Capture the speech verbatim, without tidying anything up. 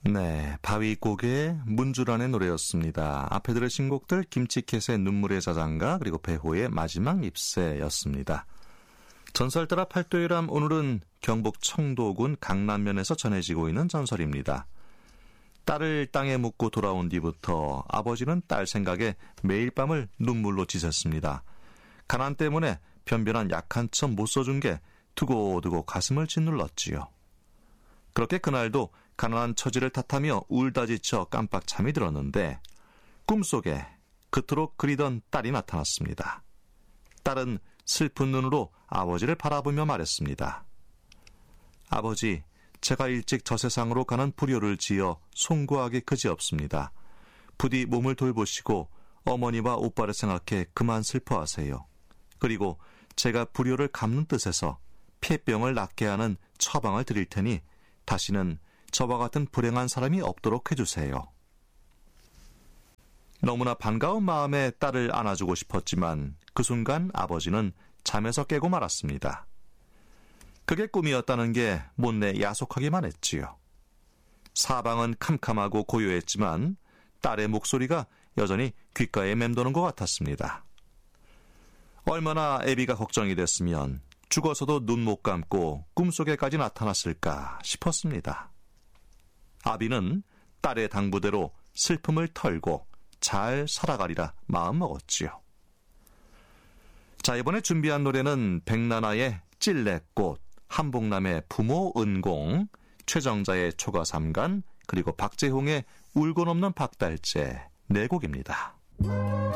네, 바위고개의 문주란의 노래였습니다. 앞에 들으신 곡들 김치캣의 눈물의 자장가 그리고 배호의 마지막 잎새였습니다. 전설 따라 팔도유람, 오늘은 경북 청도군 강남면에서 전해지고 있는 전설입니다. 딸을 땅에 묻고 돌아온 뒤부터 아버지는 딸 생각에 매일 밤을 눈물로 지샜습니다. 가난 때문에 변변한 약한 척 못 써준 게 두고두고 가슴을 짓눌렀지요. 그렇게 그날도 가난한 처지를 탓하며 울다 지쳐 깜빡 잠이 들었는데 꿈속에 그토록 그리던 딸이 나타났습니다. 딸은 슬픈 눈으로 아버지를 바라보며 말했습니다. 아버지, 제가 일찍 저 세상으로 가는 불효를 지어 송구하기 그지없습니다. 부디 몸을 돌보시고 어머니와 오빠를 생각해 그만 슬퍼하세요. 그리고 제가 불효를 갚는 뜻에서 폐병을 낫게 하는 처방을 드릴 테니 다시는 저와 같은 불행한 사람이 없도록 해주세요. 너무나 반가운 마음에 딸을 안아주고 싶었지만 그 순간 아버지는 잠에서 깨고 말았습니다. 그게 꿈이었다는 게 못내 야속하기만 했지요. 사방은 캄캄하고 고요했지만 딸의 목소리가 여전히 귓가에 맴도는 것 같았습니다. 얼마나 애비가 걱정이 됐으면 죽어서도 눈 못 감고 꿈속에까지 나타났을까 싶었습니다. 아비는 딸의 당부대로 슬픔을 털고 잘 살아가리라 마음먹었지요. 자, 이번에 준비한 노래는 백나나의 찔레꽃, 한복남의 부모 은공, 최정자의 초가삼간, 그리고 박재홍의 울고 넘는 박달재 네 곡입니다.